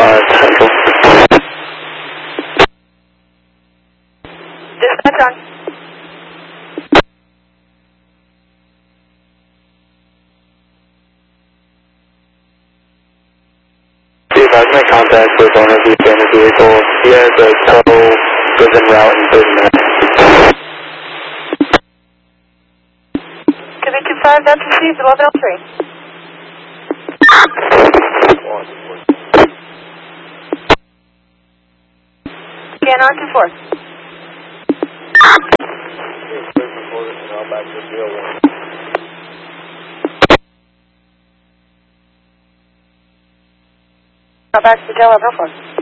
Central. Dispatch on. I've made contact with owner of the abandoned vehicle. He has a tow within route in 30 minutes. Could be 25, that's received, 1103. Scan R24. Back to the jail, go for it.